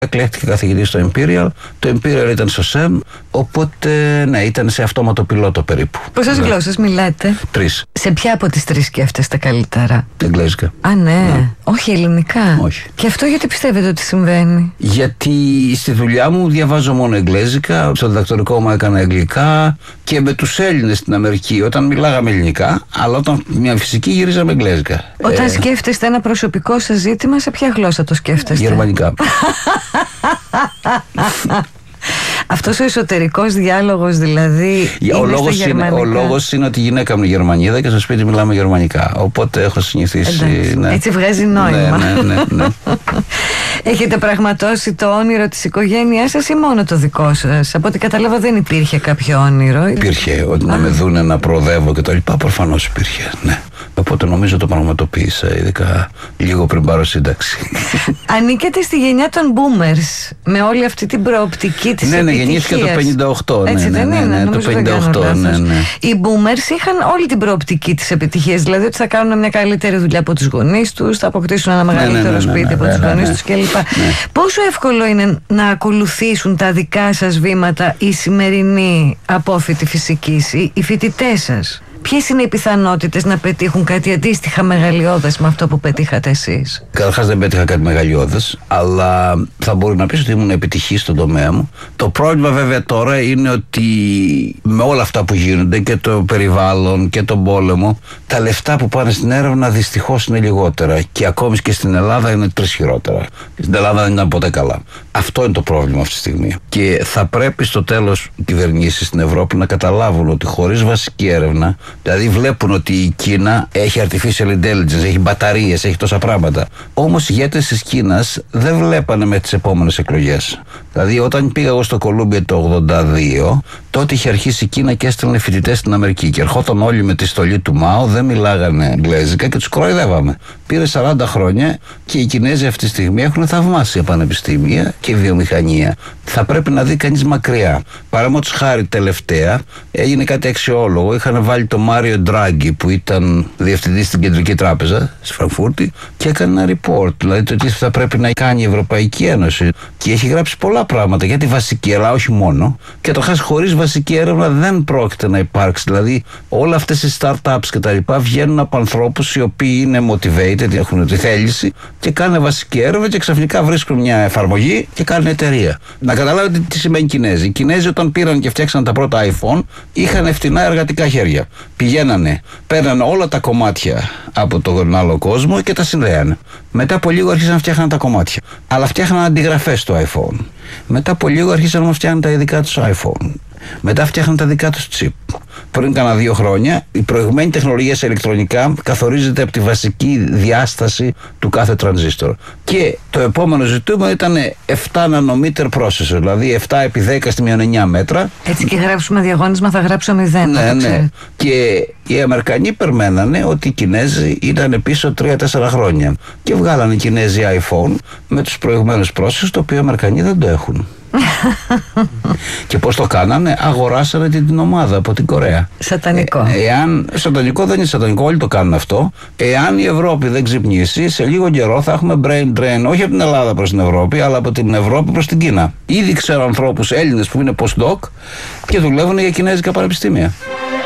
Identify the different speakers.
Speaker 1: Εκλέχθηκε καθηγητής στο Imperial. Το Imperial ήταν στο SEM. Οπότε, ναι, ήταν σε αυτόματο πιλότο περίπου.
Speaker 2: Πόσες γλώσσες μιλάτε?
Speaker 1: 3.
Speaker 2: Σε ποια από τις 3 σκέφτεστε καλύτερα?
Speaker 1: Εγγλέζικα.
Speaker 2: Α, ναι. Όχι ελληνικά.
Speaker 1: Όχι.
Speaker 2: Και αυτό γιατί πιστεύετε ότι συμβαίνει?
Speaker 1: Γιατί στη δουλειά μου διαβάζω μόνο εγγλέζικα. Στο διδακτορικό μου έκανα αγγλικά. Και με τους Έλληνες στην Αμερική, όταν μιλάγαμε ελληνικά, αλλά όταν μια φυσική γυρίζαμε εγγλέζικα.
Speaker 2: Όταν σκέφτεστε ένα προσωπικό σας ζήτημα, σε ποια γλώσσα το σκέφτεστε?
Speaker 1: Γερμανικά.
Speaker 2: Αυτός ο εσωτερικός διάλογος δηλαδή
Speaker 1: ο λόγος είναι ότι η γυναίκα μου είναι Γερμανίδα και στο σπίτι μιλάμε γερμανικά. Οπότε έχω συνηθίσει. Ναι.
Speaker 2: Έτσι βγάζει νόημα.
Speaker 1: Ναι.
Speaker 2: Έχετε πραγματώσει το όνειρο της οικογένειάς σας ή μόνο το δικό σας? Από ό,τι κατάλαβα δεν υπήρχε κάποιο όνειρο.
Speaker 1: Υπήρχε, ότι να με δούνε να προοδεύω και τα λοιπά. Προφανώς υπήρχε, ναι. Οπότε νομίζω το πραγματοποίησα, ειδικά λίγο πριν πάρω σύνταξη.
Speaker 2: Ανήκετε στη γενιά των boomers, με όλη αυτή την προοπτική της επιτυχίας.
Speaker 1: Ναι, γεννήθηκα το 58.
Speaker 2: Έτσι δεν είναι,
Speaker 1: το 58, ναι.
Speaker 2: Οι boomers είχαν όλη την προοπτική της επιτυχίας, δηλαδή ότι θα κάνουν μια καλύτερη δουλειά από τους γονείς τους, θα αποκτήσουν ένα μεγαλύτερο σπίτι από τους γονείς τους κλπ. Πόσο εύκολο είναι να ακολουθήσουν τα δικά σας βήματα οι σημερινοί απόφοιτοι φυσικής, οι φοιτητές σας? Ποιες είναι οι πιθανότητες να πετύχουν κάτι αντίστοιχα μεγαλειώδες με αυτό που πετύχατε εσείς?
Speaker 1: Καταρχάς δεν πέτυχα κάτι μεγαλειώδες, αλλά θα μπορεί να πεις ότι ήμουν επιτυχής στον τομέα μου. Το πρόβλημα βέβαια τώρα είναι ότι με όλα αυτά που γίνονται και το περιβάλλον και τον πόλεμο, τα λεφτά που πάνε στην έρευνα δυστυχώς είναι λιγότερα και ακόμη και στην Ελλάδα είναι 3 χειρότερα. Στην Ελλάδα δεν ήταν ποτέ καλά. Αυτό είναι το πρόβλημα αυτή τη στιγμή. Και θα πρέπει στο τέλος οι κυβερνήσεις στην Ευρώπη να καταλάβουν ότι χωρίς βασική έρευνα, δηλαδή βλέπουν ότι η Κίνα έχει artificial intelligence, έχει μπαταρίες, έχει τόσα πράγματα. Όμως οι ηγέτες της Κίνας δεν βλέπανε με τις επόμενες εκλογές. Δηλαδή όταν πήγα εγώ στο Κολούμπια το 82, τότε είχε αρχίσει η Κίνα και έστελνε φοιτητές στην Αμερική και ερχόταν όλοι με τη στολή του Μάο, δεν μιλάγανε εγγλέζικα και τους κοροϊδεύαμε. Πήρε 40 χρόνια και οι Κινέζοι αυτή τη στιγμή έχουν θαυμάσια πανεπιστήμια και βιομηχανία. Θα πρέπει να δει κανείς μακριά. Παραδείγματος χάρη τελευταία έγινε κάτι αξιόλογο. Είχαν βάλει τον Μάριο Ντράγκη που ήταν διευθυντής στην Κεντρική Τράπεζα στη Φραγκφούρτη και έκανε ένα report, δηλαδή το τι θα πρέπει να κάνει η Ευρωπαϊκή Ένωση. Και έχει γράψει πολλά πράγματα για τη βασική, αλλά όχι μόνο. Και το χωρίς βασική έρευνα δεν πρόκειται να υπάρξει. Δηλαδή όλα αυτές οι startups και τα λοιπά βγαίνουν από ανθρώπους οι οποίοι είναι motivated, έχουν τη θέληση και κάνουν βασική έρευνα και ξαφνικά βρίσκουν μια εφαρμογή και κάνουν εταιρεία. Να καταλάβετε τι σημαίνει Κινέζοι. Οι Κινέζοι όταν πήραν και φτιάξαν τα πρώτα iPhone είχαν φτηνά εργατικά χέρια. Πηγαίνανε, παίρνανε όλα τα κομμάτια από τον άλλο κόσμο και τα συνδέανε. Μετά από λίγο άρχισαν να φτιάχναν τα κομμάτια. Αλλά φτιάχναν αντιγραφές στο iPhone. Μετά από λίγο άρχισαν να φτιάχνουν τα ειδικά τους iPhone. Μετά φτιάχναν τα δικά τους chip. Πριν κάνα 2 χρόνια, η προηγμένη τεχνολογία σε ηλεκτρονικά καθορίζεται από τη βασική διάσταση του κάθε τρανζίστορ. Και το επόμενο ζητούμενο ήταν 7 nanometer processor, δηλαδή 7 επί 10 στη μείον 9 μέτρα.
Speaker 2: Έτσι και γράψουμε διαγώνισμα, θα γράψω 0.
Speaker 1: Ναι. Και οι Αμερικανοί περμένανε ότι οι Κινέζοι ήταν πίσω 3-4 χρόνια. Και βγάλανε οι Κινέζοι iPhone με τους προηγουμένους processors, το οποίο οι Αμερικανοί δεν το έχουν. Και πώς το κάνανε? Αγοράσανε την ομάδα από την Κορέα.
Speaker 2: Σατανικό.
Speaker 1: Σατανικό δεν είναι σατανικό, όλοι το κάνουν αυτό. Εάν η Ευρώπη δεν ξυπνήσει, σε λίγο καιρό θα έχουμε brain drain, όχι από την Ελλάδα προς την Ευρώπη, αλλά από την Ευρώπη προς την Κίνα. Ήδη ξέρω ανθρώπους Έλληνες που είναι postdoc και δουλεύουν για κινέζικα πανεπιστήμια.